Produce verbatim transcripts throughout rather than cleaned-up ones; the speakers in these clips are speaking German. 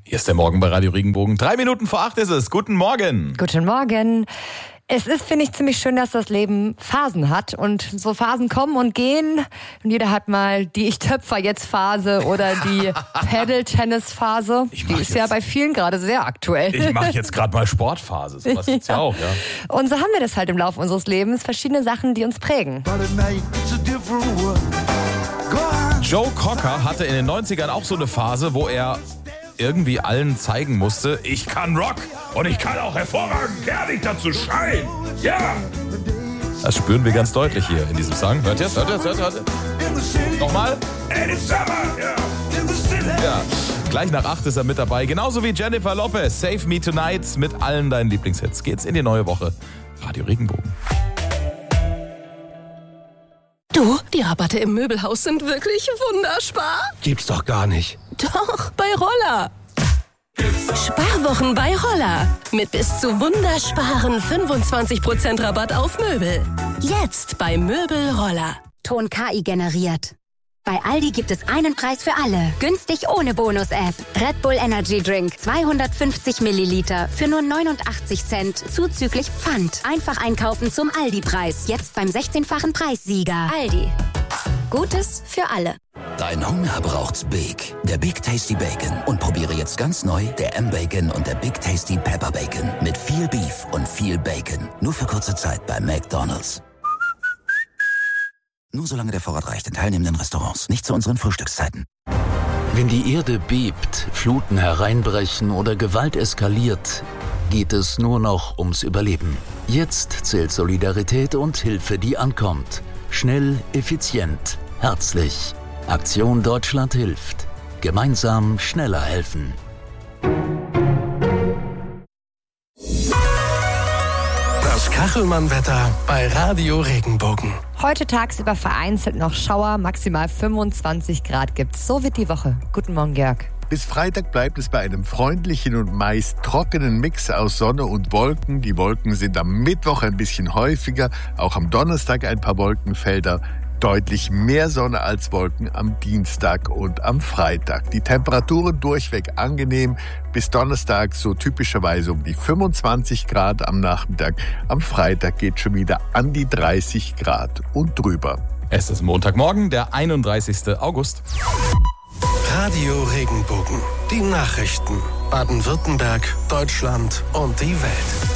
Hier ist der Morgen bei Radio Regenbogen. Drei Minuten vor acht ist es. Guten Morgen. Guten Morgen. Es ist, finde ich, ziemlich schön, dass das Leben Phasen hat und so Phasen kommen und gehen. Und jeder hat mal die Ich-Töpfer-Jetzt-Phase oder die Paddle-Tennis-Phase. Die ist ja bei vielen gerade sehr aktuell. Ich mache jetzt gerade mal Sportphase. Sowas gibt's ja auch, ja. Und so haben wir das halt im Laufe unseres Lebens. Verschiedene Sachen, die uns prägen. Joe Cocker hatte in den neunzigern auch so eine Phase, wo er irgendwie allen zeigen musste, ich kann Rock und ich kann auch hervorragend ehrlich dazu schreien. Ja! Das spüren wir ganz deutlich hier in diesem Song. Hört ihr es? Hört ihr es? Hört ihr es? Nochmal? Ja. Gleich nach acht ist er mit dabei. Genauso wie Jennifer Lopez. Save Me Tonight mit allen deinen Lieblingshits. Geht's in die neue Woche. Radio Regenbogen. Du, die Rabatte im Möbelhaus sind wirklich wunderbar. Gibt's doch gar nicht. Doch, bei Roller. Sparwochen bei Roller. Mit bis zu wundersparen fünfundzwanzig Prozent Rabatt auf Möbel. Jetzt bei Möbel Roller. Ton K I generiert. Bei Aldi gibt es einen Preis für alle. Günstig ohne Bonus-App. Red Bull Energy Drink. zweihundertfünfzig Milliliter für nur neunundachtzig Cent. Zuzüglich Pfand. Einfach einkaufen zum Aldi-Preis. Jetzt beim sechzehnfachen Preissieger. Aldi. Gutes für alle. Dein Hunger braucht's Big. Der Big Tasty Bacon. Und probiere jetzt ganz neu der M-Bacon und der Big Tasty Pepper Bacon. Mit viel Beef und viel Bacon. Nur für kurze Zeit bei McDonald's. Nur solange der Vorrat reicht in teilnehmenden Restaurants. Nicht zu unseren Frühstückszeiten. Wenn die Erde bebt, Fluten hereinbrechen oder Gewalt eskaliert, geht es nur noch ums Überleben. Jetzt zählt Solidarität und Hilfe, die ankommt. Schnell, effizient, herzlich. Aktion Deutschland hilft. Gemeinsam schneller helfen. Das Kachelmann-Wetter bei Radio Regenbogen. Heute tagsüber vereinzelt noch Schauer, maximal fünfundzwanzig Grad gibt's. So wird die Woche. Guten Morgen, Jörg. Bis Freitag bleibt es bei einem freundlichen und meist trockenen Mix aus Sonne und Wolken. Die Wolken sind am Mittwoch ein bisschen häufiger, auch am Donnerstag ein paar Wolkenfelder. Deutlich mehr Sonne als Wolken am Dienstag und am Freitag. Die Temperaturen durchweg angenehm. Bis Donnerstag so typischerweise um die fünfundzwanzig Grad am Nachmittag. Am Freitag geht schon wieder an die dreißig Grad und drüber. Es ist Montagmorgen, der einunddreißigsten August. Radio Regenbogen. Die Nachrichten. Baden-Württemberg, Deutschland und die Welt.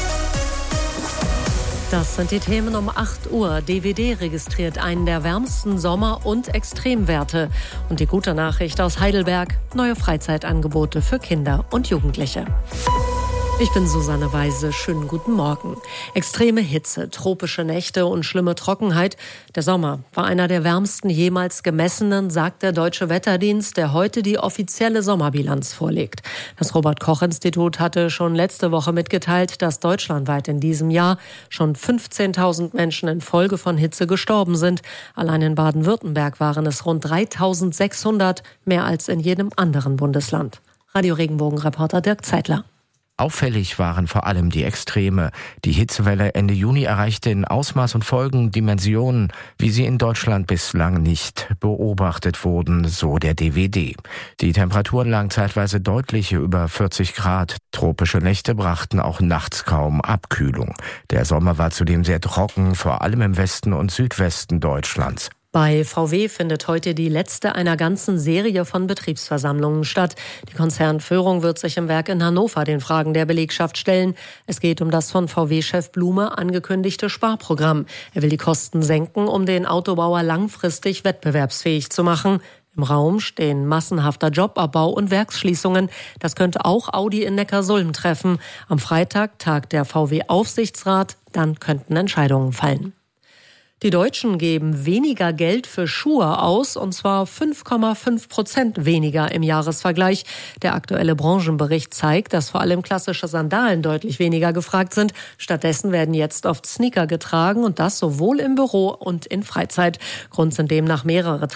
Das sind die Themen um acht Uhr. D W D registriert einen der wärmsten Sommer- und Extremwerte. Und die gute Nachricht aus Heidelberg: neue Freizeitangebote für Kinder und Jugendliche. Ich bin Susanne Weise. Schönen guten Morgen. Extreme Hitze, tropische Nächte und schlimme Trockenheit. Der Sommer war einer der wärmsten jemals gemessenen, sagt der Deutsche Wetterdienst, der heute die offizielle Sommerbilanz vorlegt. Das Robert-Koch-Institut hatte schon letzte Woche mitgeteilt, dass deutschlandweit in diesem Jahr schon fünfzehntausend Menschen infolge von Hitze gestorben sind. Allein in Baden-Württemberg waren es rund dreitausendsechshundert, mehr als in jedem anderen Bundesland. Radio Regenbogen-Reporter Dirk Zeitler. Auffällig waren vor allem die Extreme. Die Hitzewelle Ende Juni erreichte in Ausmaß und Folgen Dimensionen, wie sie in Deutschland bislang nicht beobachtet wurden, so der D W D. Die Temperaturen lagen zeitweise deutlich über vierzig Grad. Tropische Nächte brachten auch nachts kaum Abkühlung. Der Sommer war zudem sehr trocken, vor allem im Westen und Südwesten Deutschlands. Bei V W findet heute die letzte einer ganzen Serie von Betriebsversammlungen statt. Die Konzernführung wird sich im Werk in Hannover den Fragen der Belegschaft stellen. Es geht um das von V W-Chef Blume angekündigte Sparprogramm. Er will die Kosten senken, um den Autobauer langfristig wettbewerbsfähig zu machen. Im Raum stehen massenhafter Jobabbau und Werksschließungen. Das könnte auch Audi in Neckarsulm treffen. Am Freitag tagt der V W-Aufsichtsrat. Dann könnten Entscheidungen fallen. Die Deutschen geben weniger Geld für Schuhe aus, und zwar fünf Komma fünf Prozent weniger im Jahresvergleich. Der aktuelle Branchenbericht zeigt, dass vor allem klassische Sandalen deutlich weniger gefragt sind. Stattdessen werden jetzt oft Sneaker getragen, und das sowohl im Büro und in Freizeit. Grund sind demnach mehrere Trends: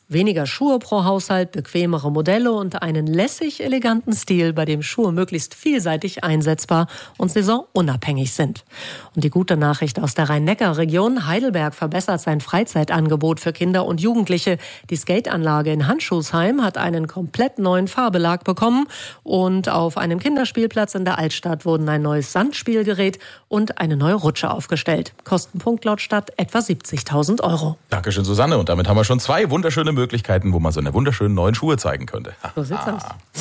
Weniger Schuhe pro Haushalt, bequemere Modelle und einen lässig eleganten Stil, bei dem Schuhe möglichst vielseitig einsetzbar und saisonunabhängig sind. Und die gute Nachricht aus der Rhein-Neckar-Region: Heidelberg verbessert sein Freizeitangebot für Kinder und Jugendliche. Die Skateanlage in Handschuhsheim hat einen komplett neuen Fahrbelag bekommen und auf einem Kinderspielplatz in der Altstadt wurden ein neues Sandspielgerät und eine neue Rutsche aufgestellt. Kostenpunkt laut Stadt etwa siebzigtausend Euro. Dankeschön, Susanne. Und damit haben wir schon zwei wunderschöne Möglichkeiten, wo man so eine wunderschönen neuen Schuhe zeigen könnte. So sieht's aus.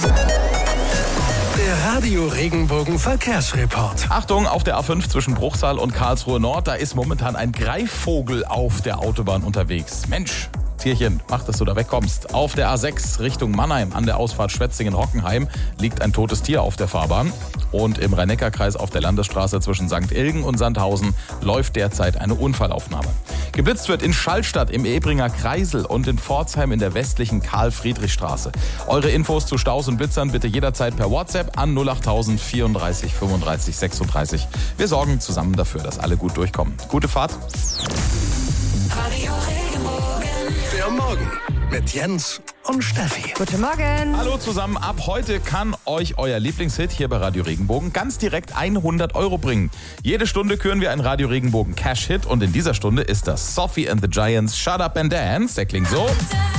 Der Radio Regenbogen Verkehrsreport. Achtung, auf der A fünf zwischen Bruchsal und Karlsruhe Nord, da ist momentan ein Greifvogel auf der Autobahn unterwegs. Mensch, Tierchen, mach, dass du da wegkommst. Auf der A sechs Richtung Mannheim an der Ausfahrt Schwetzingen-Hockenheim liegt ein totes Tier auf der Fahrbahn. Und im Rhein-Neckar-Kreis auf der Landesstraße zwischen Sankt Ilgen und Sandhausen läuft derzeit eine Unfallaufnahme. Geblitzt wird in Schallstadt im Ebringer Kreisel und in Pforzheim in der westlichen Karl-Friedrich-Straße. Eure Infos zu Staus und Blitzern bitte jederzeit per WhatsApp an null achttausend vierunddreißig fünfunddreißig sechsunddreißig. Wir sorgen zusammen dafür, dass alle gut durchkommen. Gute Fahrt. Radio Regenbogen. Der Morgen mit Jens und Steffi. Guten Morgen. Hallo zusammen. Ab heute kann euch euer Lieblingshit hier bei Radio Regenbogen ganz direkt hundert Euro bringen. Jede Stunde küren wir einen Radio Regenbogen Cash-Hit und in dieser Stunde ist das Sophie and the Giants Shut Up and Dance. Der klingt so.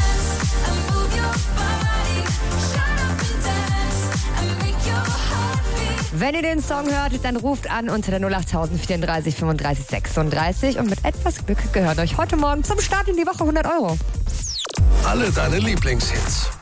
Wenn ihr den Song hört, dann ruft an unter der null achttausend vierunddreißig fünfunddreißig sechsunddreißig und mit etwas Glück gehört euch heute Morgen zum Start in die Woche hundert Euro. Alle deine Lieblingshits